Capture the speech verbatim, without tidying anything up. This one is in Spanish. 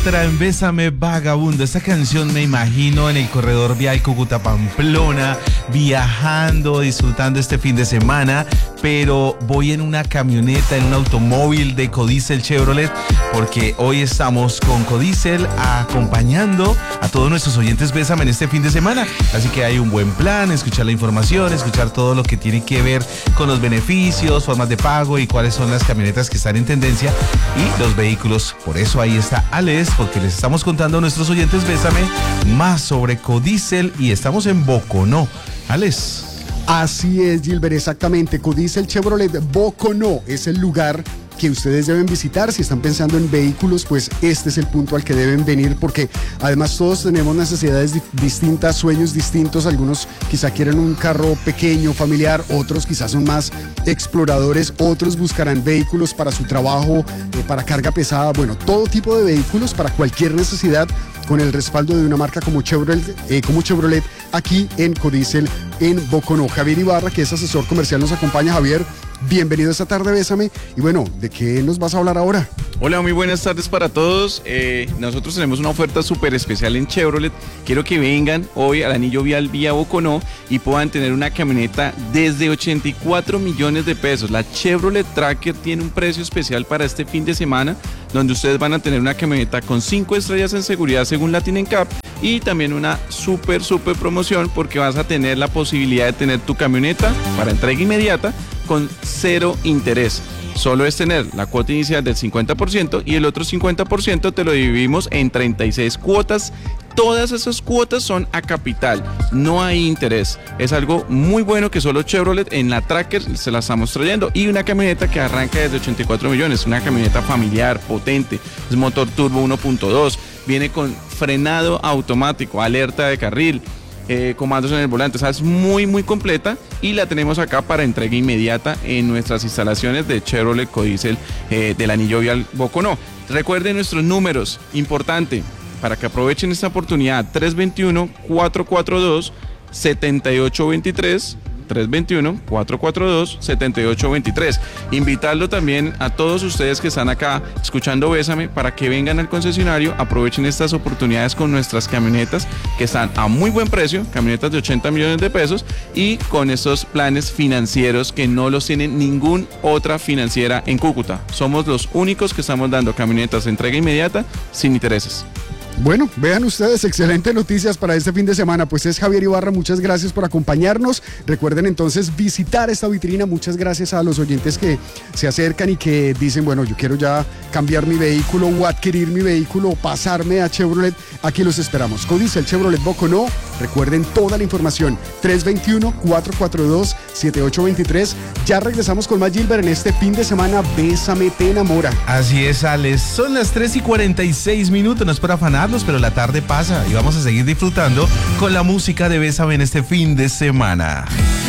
En Bésame Vagabundo, esta canción me imagino en el corredor Vía Cúcuta-Pamplona, viajando, disfrutando este fin de semana, pero voy en una camioneta, en un automóvil de Codiesel Chevrolet, porque hoy estamos con Codiesel acompañando a todos nuestros oyentes Bésame en este fin de semana, así que hay un buen plan, escuchar la información, escuchar todo lo que tiene que ver con los beneficios, formas de pago y cuáles son las camionetas que están en tendencia y los vehículos. Por eso ahí está Alex, porque les estamos contando a nuestros oyentes Bésame más sobre Codiesel y estamos en Boconó. Alex. Así es, Gilbert, exactamente. Codiesel Chevrolet Boconó es el lugar que ustedes deben visitar. Si están pensando en vehículos, pues este es el punto al que deben venir, porque además todos tenemos necesidades di- distintas, sueños distintos. Algunos quizá quieren un carro pequeño, familiar, otros quizás son más exploradores, otros buscarán vehículos para su trabajo, eh, para carga pesada, bueno, todo tipo de vehículos para cualquier necesidad, con el respaldo de una marca como Chevrolet, eh, como Chevrolet aquí en Codiesel en Boconó. Javier Ibarra, que es asesor comercial, nos acompaña. Javier, bienvenido esta tarde, Bésame. Y bueno, ¿de qué nos vas a hablar ahora? Hola, muy buenas tardes para todos. Eh, nosotros tenemos una oferta súper especial en Chevrolet. Quiero que vengan hoy al anillo vial vía Boconó y puedan tener una camioneta desde ochenta y cuatro millones de pesos. La Chevrolet Tracker tiene un precio especial para este fin de semana, donde ustedes van a tener una camioneta con cinco estrellas en seguridad según Latin N C A P y también una súper, súper promoción, porque vas a tener la posibilidad de tener tu camioneta para entrega inmediata con cero interés. Solo es tener la cuota inicial del cincuenta por ciento y el otro cincuenta por ciento te lo dividimos en treinta y seis cuotas. Todas esas cuotas son a capital, no hay interés. Es algo muy bueno que solo Chevrolet en la Tracker se la estamos trayendo. Y una camioneta que arranca desde ochenta y cuatro millones, una camioneta familiar, potente, es motor turbo uno punto dos, viene con frenado automático, alerta de carril, Eh, comandos en el volante, o sea, es muy muy completa y la tenemos acá para entrega inmediata en nuestras instalaciones de Chevrolet Codiesel eh, del anillo vial Boconó. Recuerden nuestros números, importante, para que aprovechen esta oportunidad: tres dos uno, cuatro cuatro dos, siete ocho dos tres, tres dos uno, cuatro cuatro dos, siete ocho dos tres. Invitarlo también a todos ustedes que están acá escuchando Bésame para que vengan al concesionario, aprovechen estas oportunidades con nuestras camionetas que están a muy buen precio, camionetas de ochenta millones de pesos y con estos planes financieros que no los tiene ninguna otra financiera en Cúcuta. Somos los únicos que estamos dando camionetas de entrega inmediata sin intereses. Bueno, vean ustedes, excelentes noticias para este fin de semana. Pues es Javier Ibarra, muchas gracias por acompañarnos. Recuerden entonces visitar esta vitrina. Muchas gracias a los oyentes que se acercan y que dicen, bueno, yo quiero ya cambiar mi vehículo o adquirir mi vehículo o pasarme a Chevrolet. Aquí los esperamos. Codiesel Chevrolet Boconó. Recuerden toda la información. tres dos uno, cuatro cuatro dos, siete ocho dos tres. Ya regresamos con más, Gilbert, en este fin de semana. Bésame, te enamora. Así es, Alex. Son las tres y cuarenta y seis minutos. No es para afanarlos, pero la tarde pasa y vamos a seguir disfrutando con la música de Bésame en este fin de semana.